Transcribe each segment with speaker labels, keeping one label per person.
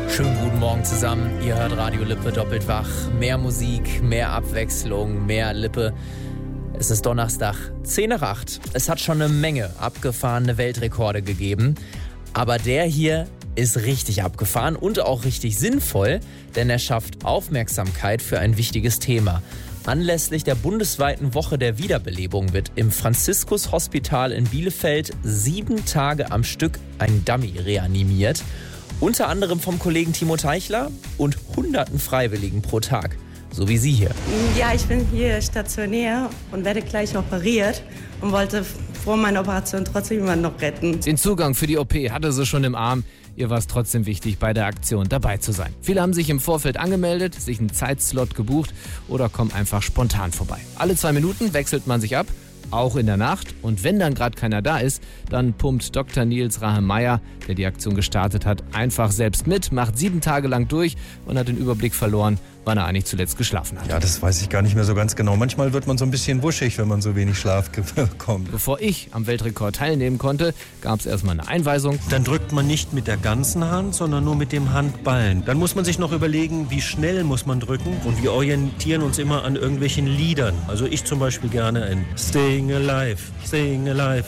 Speaker 1: Schönen guten Morgen zusammen. Ihr hört Radio Lippe doppelt wach. Mehr Musik, mehr Abwechslung, mehr Lippe. Es ist Donnerstag, 7:50. Es hat schon eine Menge abgefahrene Weltrekorde gegeben. Aber der hier ist richtig abgefahren und auch richtig sinnvoll, denn er schafft Aufmerksamkeit für ein wichtiges Thema. Anlässlich der bundesweiten Woche der Wiederbelebung wird im Franziskus-Hospital in Bielefeld 7 Tage am Stück ein Dummy reanimiert. Unter anderem vom Kollegen Timo Teichler und hunderten Freiwilligen pro Tag. So wie Sie hier.
Speaker 2: Ja, ich bin hier stationär und werde gleich operiert und wollte vor meiner Operation trotzdem jemanden noch retten.
Speaker 3: Den Zugang für die OP hatte sie schon im Arm. Ihr war es trotzdem wichtig, bei der Aktion dabei zu sein. Viele haben sich im Vorfeld angemeldet, sich einen Zeitslot gebucht oder kommen einfach spontan vorbei. Alle 2 Minuten wechselt man sich ab, auch in der Nacht. Und wenn dann gerade keiner da ist, dann pumpt Dr. Nils Rahe-Meyer, der die Aktion gestartet hat, einfach selbst mit, macht 7 Tage lang durch und hat den Überblick verloren, wann er eigentlich zuletzt geschlafen hat.
Speaker 4: Ja, das weiß ich gar nicht mehr so ganz genau. Manchmal wird man so ein bisschen wuschig, wenn man so wenig Schlaf bekommt.
Speaker 3: Bevor ich am Weltrekord teilnehmen konnte, gab es erstmal eine Einweisung.
Speaker 5: Dann drückt man nicht mit der ganzen Hand, sondern nur mit dem Handballen. Dann muss man sich noch überlegen, wie schnell muss man drücken. Und wir orientieren uns immer an irgendwelchen Liedern. Also ich zum Beispiel gerne ein Staying Alive, Staying Alive,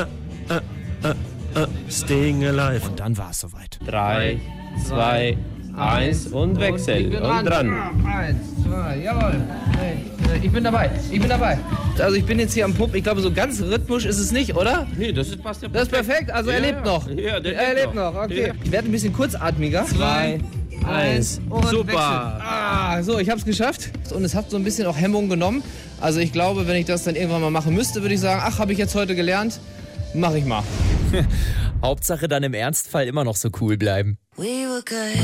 Speaker 5: Staying Alive.
Speaker 3: Und dann war es soweit.
Speaker 6: 3, 2, 1 und Wechsel und dran.
Speaker 7: 1, 2, jawohl. Ich bin dabei. Also ich bin jetzt hier am Pumpen. Ich glaube, so ganz rhythmisch ist es nicht, oder?
Speaker 6: Nee, das passt ja perfekt.
Speaker 7: Das ist perfekt. Also er lebt noch.
Speaker 6: Ja,
Speaker 7: Er lebt noch. Okay.
Speaker 6: Ja.
Speaker 7: Ich werde ein bisschen kurzatmiger.
Speaker 6: 2, 1,
Speaker 7: und
Speaker 6: super.
Speaker 7: So, ich habe es geschafft. Und es hat so ein bisschen auch Hemmung genommen. Also ich glaube, wenn ich das dann irgendwann mal machen müsste, würde ich sagen, ach, habe ich jetzt heute gelernt, mache ich mal.
Speaker 1: Hauptsache dann im Ernstfall immer noch so cool bleiben.
Speaker 8: We were good,